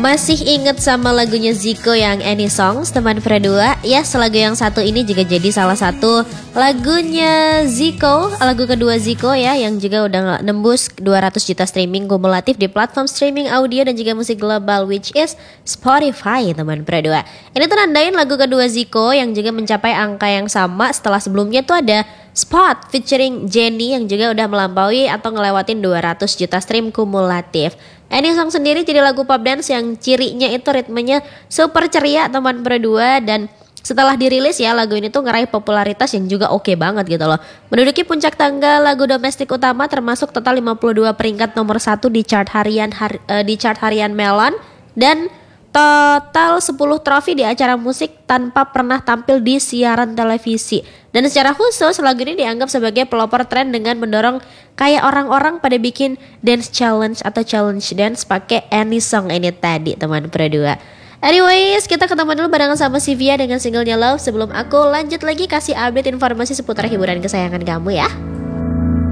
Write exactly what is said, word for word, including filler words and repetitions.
Masih inget sama lagunya Zico yang Any Songs teman berdua? Ya, lagu yang satu ini juga jadi salah satu lagunya Zico, lagu kedua Zico ya, yang juga udah nembus dua ratus juta streaming kumulatif di platform streaming audio dan juga musik global, which is Spotify teman berdua. Ini tuh nandain lagu kedua Zico yang juga mencapai angka yang sama setelah sebelumnya tuh ada Spot featuring Jennie yang juga udah melampaui atau ngelewatin dua ratus juta stream kumulatif. Any Song sendiri jadi lagu pop dance yang cirinya itu ritmenya super ceria teman berdua, dan setelah dirilis ya lagu ini tuh ngeraih popularitas yang juga oke banget gitu loh. Menduduki puncak tangga lagu domestik utama termasuk total lima puluh dua peringkat nomor satu di chart harian hari, uh, di chart harian Melon, dan total sepuluh trofi di acara musik tanpa pernah tampil di siaran televisi. Dan secara khusus lagu ini dianggap sebagai pelopor tren dengan mendorong kayak orang-orang pada bikin dance challenge atau challenge dance pakai Any Song ini tadi teman berdua. Anyways, kita ketemu dulu barengan sama Sivia dengan singlenya Love sebelum aku lanjut lagi kasih update informasi seputar hiburan kesayangan kamu ya.